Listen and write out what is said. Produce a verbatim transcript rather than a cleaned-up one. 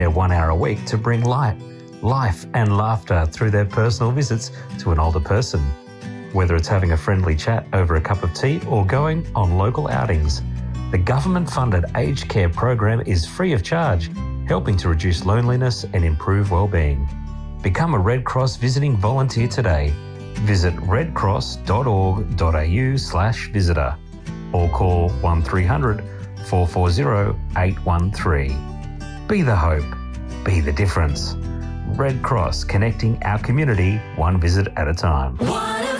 one hour a week to bring light, life and laughter through their personal visits to an older person. Whether it's having a friendly chat over a cup of tea or going on local outings, the government-funded aged care program is free of charge, helping to reduce loneliness and improve well-being. Become a Red Cross visiting volunteer today. Visit redcross.org.au slash visitor or call one three hundred, four four zero, eight one three. Be the hope. Be the difference. Red Cross, connecting our community one visit at a time.